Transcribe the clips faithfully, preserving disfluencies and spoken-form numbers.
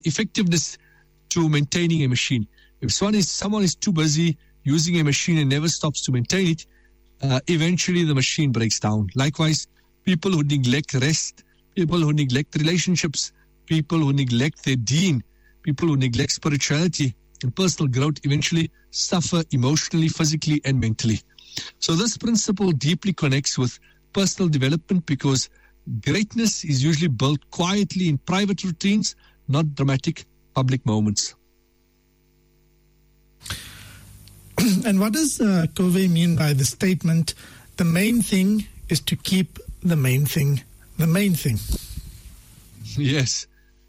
effectiveness to maintaining a machine. If someone is, someone is too busy using a machine and never stops to maintain it, uh, eventually the machine breaks down. Likewise, people who neglect rest, people who neglect relationships, people who neglect their deen, people who neglect spirituality and personal growth eventually suffer emotionally, physically, and mentally. So this principle deeply connects with personal development because greatness is usually built quietly in private routines, not dramatic public moments. And what does uh, Covey mean by the statement, the main thing is to keep the main thing the main thing? Yes.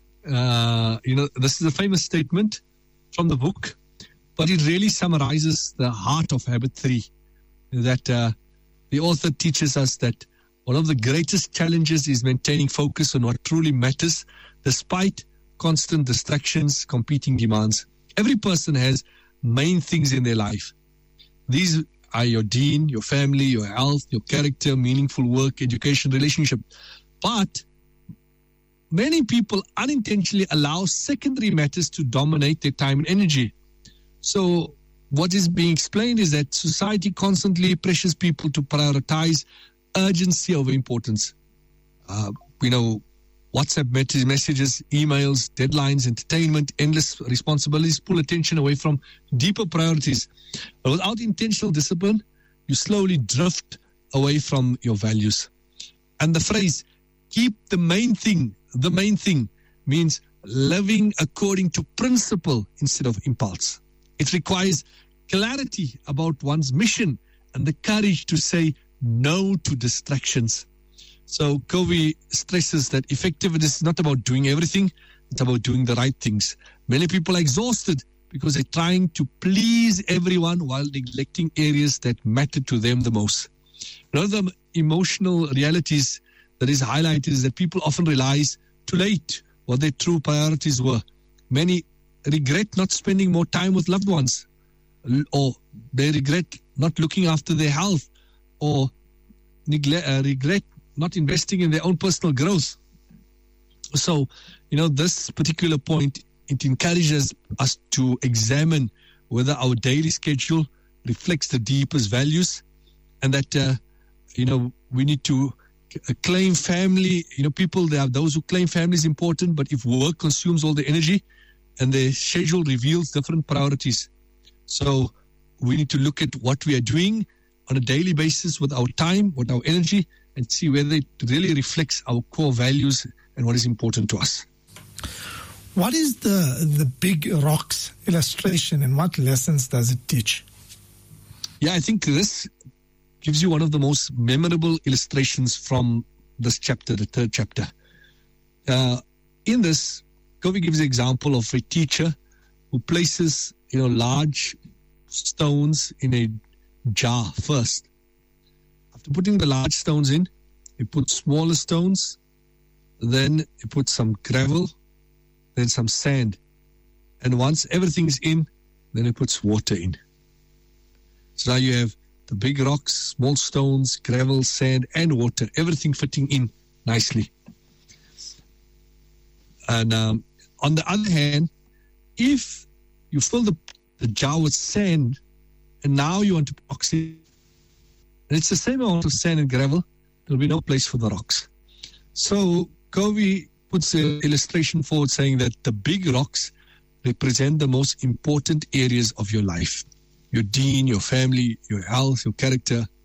Uh, you know, this is a famous statement from the book, but it really summarizes the heart of habit three, that uh, the author teaches us that one of the greatest challenges is maintaining focus on what truly matters despite constant distractions, competing demands. Every person has main things in their life. These are your deen, your family, your health, your character, meaningful work, education, relationship. But many people unintentionally allow secondary matters to dominate their time and energy. So what is being explained is that society constantly pressures people to prioritize urgency over importance. Uh, you know, WhatsApp messages, emails, deadlines, entertainment, endless responsibilities pull attention away from deeper priorities. But without intentional discipline, you slowly drift away from your values. And the phrase, keep the main thing, the main thing, means living according to principle instead of impulse. It requires clarity about one's mission and the courage to say no to distractions. So Covey stresses that effectiveness is not about doing everything, it's about doing the right things. Many people are exhausted because they're trying to please everyone while neglecting areas that matter to them the most. One of the emotional realities that is highlighted is that people often realize too late what their true priorities were. Many regret not spending more time with loved ones, or they regret not looking after their health, or neglect, uh, regret not investing in their own personal growth. So, you know, this particular point, it encourages us to examine whether our daily schedule reflects the deepest values, and that, uh, you know, we need to claim family. You know, people, there are those who claim family is important, but if work consumes all the energy and their schedule reveals different priorities. So we need to look at what we are doing on a daily basis with our time, with our energy, and see whether it really reflects our core values and what is important to us. What is the the big rocks illustration and what lessons does it teach? Yeah, I think this gives you one of the most memorable illustrations from this chapter, the third chapter. Uh, in this, Covey gives an example of a teacher who places, you know, large stones in a jar first. After putting the large stones in, he puts smaller stones, then he puts some gravel, then some sand. And once everything is in, then he puts water in. So now you have the big rocks, small stones, gravel, sand, and water, everything fitting in nicely. And um, on the other hand, if you fill the, the jar with sand, and now you want to put rocks in, and it's the same amount of sand and gravel, there'll be no place for the rocks. So Covey puts an illustration forward saying that the big rocks represent the most important areas of your life. Your deen, your family, your health, your character,